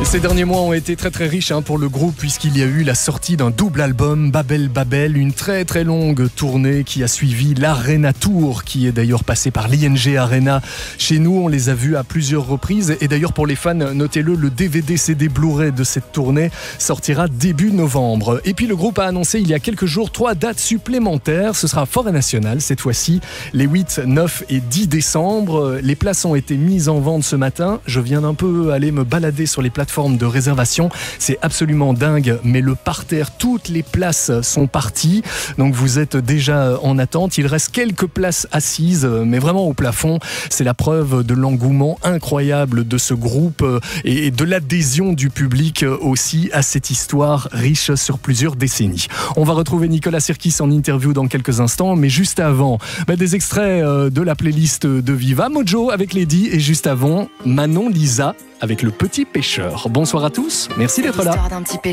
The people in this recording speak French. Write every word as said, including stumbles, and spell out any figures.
Ces derniers mois ont été très très riches hein, pour le groupe puisqu'il y a eu la sortie d'un double album, Babel Babel, une très très longue tournée qui a suivi l'Arena Tour qui est d'ailleurs passé par l'I N G Arena. Chez nous, on les a vus à plusieurs reprises et d'ailleurs pour les fans, notez-le, le D V D C D Blu-ray de cette tournée sortira début novembre. Et puis le groupe a annoncé il y a quelques jours trois dates supplémentaires. Ce sera Forêt Nationale cette fois-ci, les huit, neuf et dix décembre. Les places ont été mises en vente ce matin. Je viens d'un peu aller me balader sur les plateformes de réservation, c'est absolument dingue, mais le parterre, toutes les places sont parties, donc vous êtes déjà en attente. Il reste quelques places assises, mais vraiment au plafond. C'est la preuve de l'engouement incroyable de ce groupe et de l'adhésion du public aussi à cette histoire riche sur plusieurs décennies. On va retrouver Nicolas Sirkis en interview dans quelques instants, mais juste avant, bah des extraits de la playlist de Viva, Mojo avec Lady, et juste avant, Manon Lisa avec Le Petit Pêcheur. Bonsoir à tous, merci d'être là.